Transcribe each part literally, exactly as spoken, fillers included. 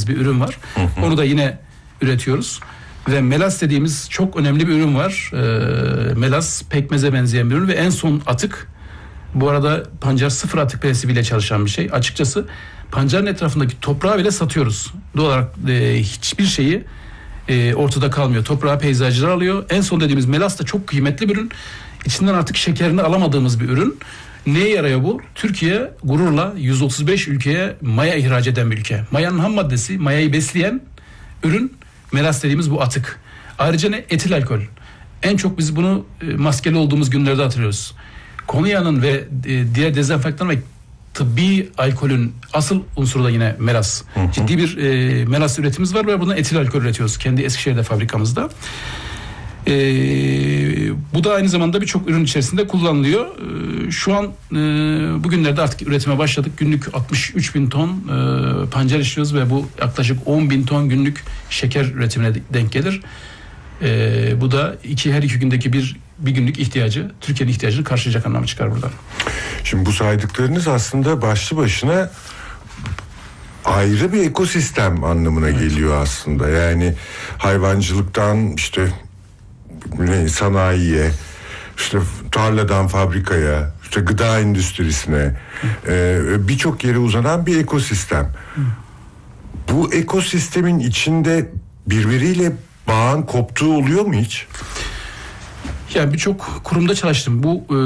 dediğimiz bir ürün var. Hı hı. Onu da yine üretiyoruz. Ve melas dediğimiz çok önemli bir ürün var. E, melas pekmeze benzeyen bir ürün ve en son atık. Bu arada pancar sıfır atık prensibiyle çalışan bir şey. Açıkçası pancarın etrafındaki toprağı bile satıyoruz. Doğal olarak e, hiçbir şeyi e, ortada kalmıyor. Toprağı peyzajcılar alıyor. En son dediğimiz melas da çok kıymetli bir ürün. İçinden artık şekerini alamadığımız bir ürün. Neye yarıyor bu? Türkiye gururla yüz otuz beş ülkeye maya ihraç eden bir ülke. Mayanın ham maddesi, mayayı besleyen ürün melas dediğimiz bu atık. Ayrıca ne? Etil alkol. En çok biz bunu e, maskeli olduğumuz günlerde hatırlıyoruz. Konya'nın ve e, diğer dezenfektan ve tıbbi alkolün asıl unsuru da yine melas. Hı hı. Ciddi bir e, melas üretimimiz var ve buradan etil alkol üretiyoruz. Kendi Eskişehir'de fabrikamızda. E, bu da aynı zamanda birçok ürün içerisinde kullanılıyor. E, şu an e, bugünlerde artık üretime başladık. Günlük altmış üç bin ton e, pancar işliyoruz ve bu yaklaşık on bin ton günlük şeker üretimine denk gelir. E, bu da iki her iki gündeki bir bir günlük ihtiyacı, Türkiye'nin ihtiyacını karşılayacak anlamı çıkar buradan. Şimdi bu saydıklarınız aslında başlı başına ayrı bir ekosistem anlamına evet. geliyor aslında. Yani hayvancılıktan işte ne, sanayiye, işte tarladan fabrikaya, işte gıda endüstrisine, e, birçok yere uzanan bir ekosistem. Hı. Bu ekosistemin içinde birbiriyle bağın koptuğu oluyor mu hiç? Yani birçok kurumda çalıştım. Bu e,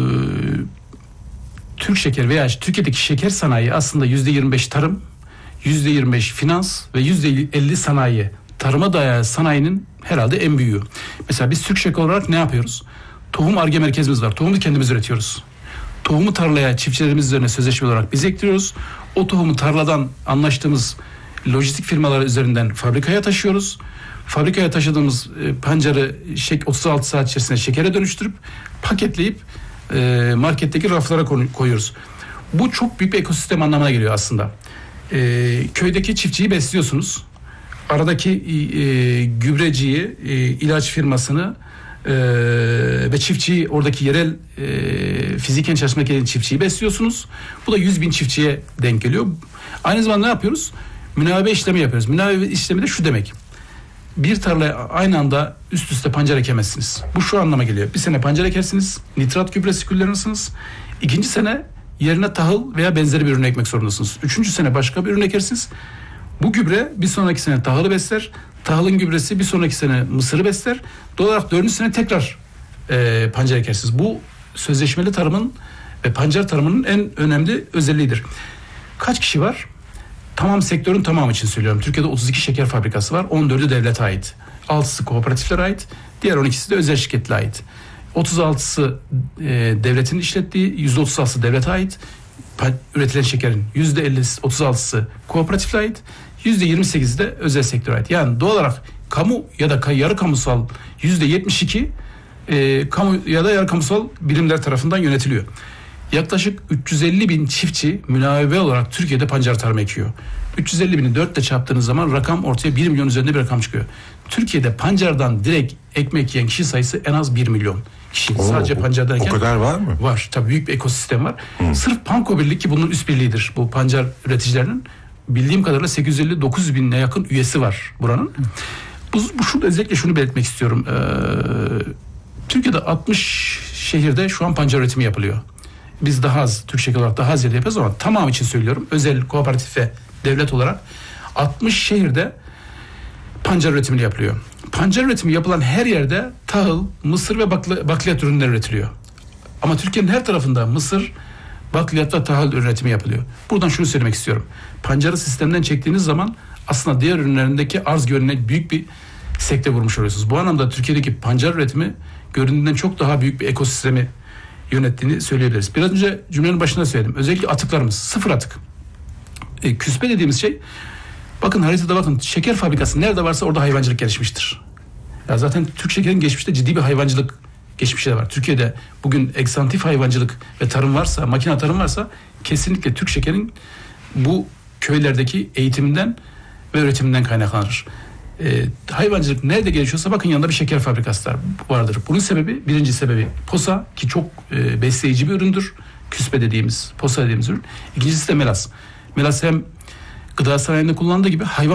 Türk Şeker veya Türkiye'deki şeker sanayi aslında yüzde yirmi beş tarım, yüzde yirmi beş finans ve yüzde elli sanayi. Tarıma dayalı sanayinin herhalde en büyüğü. Mesela biz Türk Şeker olarak ne yapıyoruz? Tohum Ar-Ge merkezimiz var. Tohumu kendimiz üretiyoruz. Tohumu tarlaya çiftçilerimiz üzerine sözleşme olarak biz ektiriyoruz. O tohumu tarladan anlaştığımız lojistik firmalar üzerinden fabrikaya taşıyoruz. Fabrikaya taşıdığımız e, pancarı şek, otuz altı saat içerisinde şekere dönüştürüp paketleyip e, marketteki raflara koyuyoruz. Bu çok büyük bir ekosistem anlamına geliyor aslında. E, köydeki çiftçiyi besliyorsunuz. Aradaki e, gübreciyi, e, ilaç firmasını e, ve çiftçiyi, oradaki yerel e, fiziken çalışmak eden çiftçiyi besliyorsunuz. Bu da yüz bin çiftçiye denk geliyor. Aynı zamanda ne yapıyoruz? Münavebe işlemi yapıyoruz. Münavebe işlemi de şu demek. Bir tarlaya aynı anda üst üste pancar ekemezsiniz. Bu şu anlama geliyor. Bir sene pancar ekersiniz, nitrat gübresi kullanırsınız. İkinci sene yerine tahıl veya benzeri bir ürün ekmek zorundasınız. Üçüncü sene başka bir ürün ekersiniz. Bu gübre bir sonraki sene tahılı besler. Tahılın gübresi bir sonraki sene mısırı besler. Doğal olarak dördüncü sene tekrar e, pancar ekersiniz. Bu sözleşmeli tarımın ve pancar tarımının en önemli özelliğidir. Kaç kişi var? Tamam, sektörün tamamı için söylüyorum. Türkiye'de otuz iki şeker fabrikası var. on dördü devlete ait. altısı kooperatiflere ait. Diğer on ikisi de özel şirketlere ait. otuz altısı e, devletin işlettiği, yüzde otuz altısı devlete ait. Üretilen şekerin yüzde elli, otuz altısı kooperatiflere ait. yüzde yirmi sekizi de özel sektöre ait. Yani doğal olarak kamu ya da yarı kamusal yüzde yetmiş iki e, kamu ya da yarı kamusal birimler tarafından yönetiliyor. Yaklaşık üç yüz elli bin çiftçi münavebe olarak Türkiye'de pancar tarımı ekiyor. üç yüz elli bini dörtle çarptığınız zaman rakam ortaya bir milyon üzerinde bir rakam çıkıyor. Türkiye'de pancardan direkt ekmek yiyen kişi sayısı en az bir milyon kişi. Oo, sadece pancardan o kadar var mı? Var. Tabii büyük bir ekosistem var. Hmm. Sırf Panko Birlik, ki bunun üst birliğidir bu pancar üreticilerinin, bildiğim kadarıyla sekiz yüz elli dokuz yüz binine yakın üyesi var buranın. Hmm. Bu, bu şurada özellikle şunu belirtmek istiyorum. Ee, Türkiye'de altmış şehirde şu an pancar üretimi yapılıyor. Biz daha az, Türk Şeker olarak daha az yerde yapıyoruz ama tamam için söylüyorum. Özel, kooperatif ve devlet olarak altmış şehirde pancar üretimi yapılıyor. Pancar üretimi yapılan her yerde tahıl, mısır ve bakli, bakliyat ürünleri üretiliyor. Ama Türkiye'nin her tarafında mısır, bakliyat ve tahıl üretimi yapılıyor. Buradan şunu söylemek istiyorum. Pancarı sistemden çektiğiniz zaman aslında diğer ürünlerindeki arz güvenine büyük bir sekte vurmuş oluyorsunuz. Bu anlamda Türkiye'deki pancar üretimi göründüğünden çok daha büyük bir ekosistemi yönettiğini söyleyebiliriz. Biraz önce cümlenin başında söyledim. Özellikle atıklarımız sıfır atık. E, küspe dediğimiz şey, bakın haritada bakın, şeker fabrikası nerede varsa orada hayvancılık gelişmiştir. Ya zaten Türk Şeker'in geçmişte ciddi bir hayvancılık geçmişi de var. Türkiye'de bugün eksantif hayvancılık ve tarım varsa, makine tarım varsa kesinlikle Türk Şeker'in bu köylerdeki eğitiminden ve üretiminden kaynaklanır. E, hayvancılık nerede gelişiyorsa bakın yanında bir şeker fabrikası vardır. Bunun sebebi, birinci sebebi posa, ki çok e, besleyici bir üründür. Küspe dediğimiz, posa dediğimiz ürün. İkincisi de melas. Melas hem gıda sanayinde kullanıldığı gibi hayvan